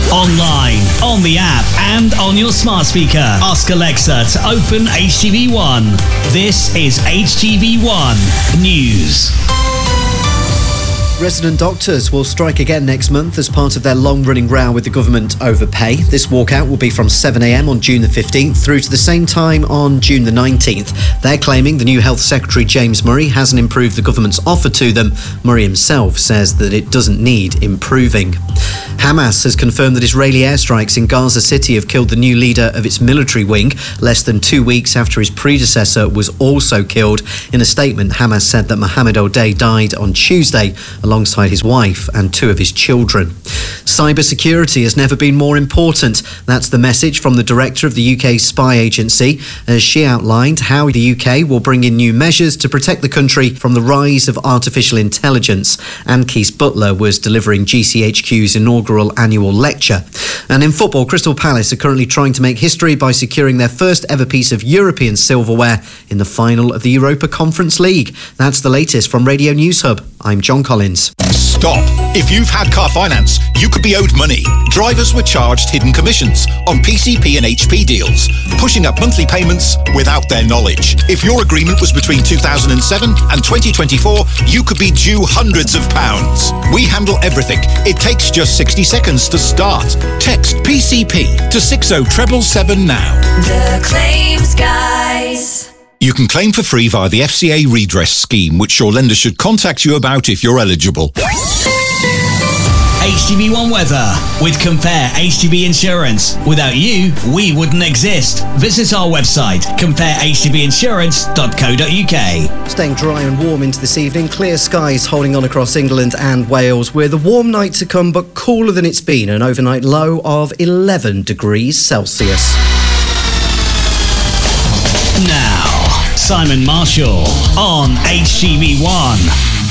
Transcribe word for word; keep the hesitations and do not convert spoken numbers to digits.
Online, on the app, and on your smart speaker. Ask Alexa to open H T V one. This is H T V one News. Resident doctors will strike again next month as part of their long-running row with the government over pay. This walkout will be from seven a m on June the fifteenth through to the same time on June the nineteenth. They're claiming the new Health Secretary James Murray hasn't improved the government's offer to them. Murray himself says that it doesn't need improving. Hamas has confirmed that Israeli airstrikes in Gaza City have killed the new leader of its military wing, less than two weeks after his predecessor was also killed. In a statement, Hamas said that Mohammed O'Day died on Tuesday alongside his wife and two of his children. Cybersecurity has never been more important. That's the message from the director of the U K's spy agency, as she outlined how the U K will bring in new measures to protect the country from the rise of artificial intelligence. Anne Keith Butler was delivering G C H Q's inaugural annual lecture. And in football, Crystal Palace are currently trying to make history by securing their first ever piece of European silverware in the final of the Europa Conference League. That's the latest from Radio News Hub. I'm John Collins. Stop. If you've had car finance, you could be owed money. Drivers were charged hidden commissions on P C P and H P deals, pushing up monthly payments without their knowledge. If your agreement was between two thousand seven and twenty twenty-four, you could be due hundreds of pounds. We handle everything. It takes just sixty seconds to start. Text P C P to six oh seven seven now. The Claims Guys. You can claim for free via the F C A redress scheme, which your lender should contact you about if you're eligible. H T V one weather with Compare H T V Insurance. Without you, we wouldn't exist. Visit our website, compare h t v insurance dot co dot u k. Staying dry and warm into this evening. Clear skies holding on across England and Wales, with a warm night to come but cooler than it's been. An overnight low of eleven degrees Celsius. Now, Simon Marshall on H T V one.